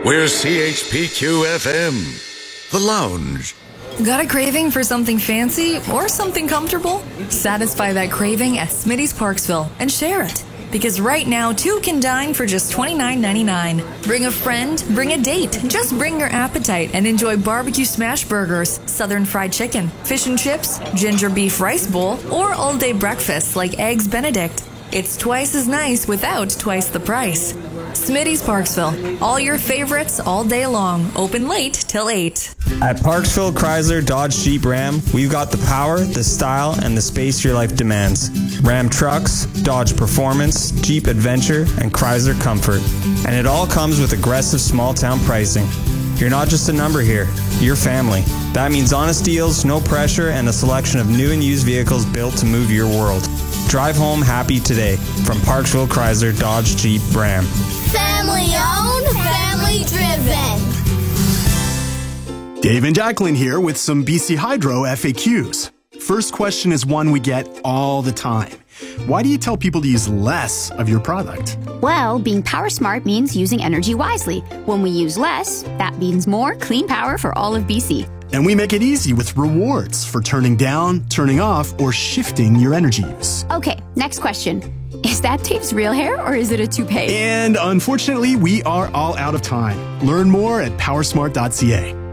We're CHPQ FM, The Lounge. Got a craving for something fancy or something comfortable? Satisfy that craving at Smitty's Parksville and share it. Because right now, two can dine for just $29.99. Bring a friend, bring a date. Just bring your appetite and enjoy barbecue smash burgers, southern fried chicken, fish and chips, ginger beef rice bowl, or all-day breakfasts like Eggs Benedict. It's twice as nice without twice the price. Smitty's Parksville. All your favorites all day long. Open late till 8. At Parksville Chrysler Dodge Jeep Ram, we've got the power, the style, and the space your life demands. Ram trucks, Dodge Performance, Jeep Adventure, and Chrysler Comfort. And it all comes with aggressive small-town pricing. You're not just a number here, you're family. That means honest deals, no pressure, and a selection of new and used vehicles built to move your world. Drive home happy today from Parksville Chrysler Dodge Jeep Ram. Family owned, family driven. Dave and Jacqueline here with some BC Hydro FAQs. First question is one we get all the time. Why do you tell people to use less of your product? Well, being power smart means using energy wisely. When we use less, that means more clean power for all of BC. And we make it easy with rewards for turning down, turning off, or shifting your energy use. Okay, next question. Is that Dave's real hair or is it a toupee? And unfortunately, we are all out of time. Learn more at powersmart.ca.